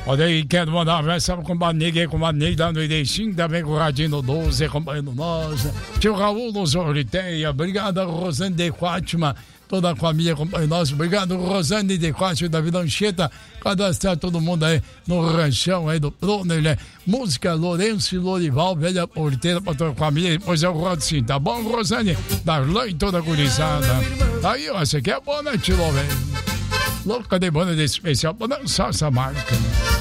Olha aí, quero mandar um abraço com o Manegue da Noideixinho, também com o Radinho no 12, acompanhando nós. Tio Raul no Zorriteia, obrigado, Rosane de Fátima, toda a família acompanhando nós. Obrigado, Rosane de Fátima, da Vila Anchieta, cadastrar todo mundo aí no ranchão aí do Ploner, né? Música Lourenço e Lorival, velha porteira pra toda a família. Depois eu rodo sim, tá bom, Rosane? Darlan e toda a gurizada. Aí, ó, essa aqui é boa, né, Tilo, velho? Louca de banda de especial pra dançar essa marca, né?